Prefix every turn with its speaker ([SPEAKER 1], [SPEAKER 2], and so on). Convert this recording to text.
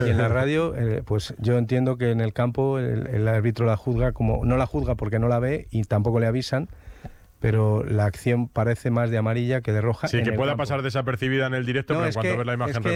[SPEAKER 1] Y en la radio, pues yo entiendo que en el campo el árbitro la juzga como... No la juzga porque no la ve y tampoco le avisan, pero la acción parece más de amarilla que de roja.
[SPEAKER 2] Sí,
[SPEAKER 1] en
[SPEAKER 2] que
[SPEAKER 1] el
[SPEAKER 2] pueda
[SPEAKER 1] campo.
[SPEAKER 2] pasar desapercibida en el directo, pero en cuanto ves la imagen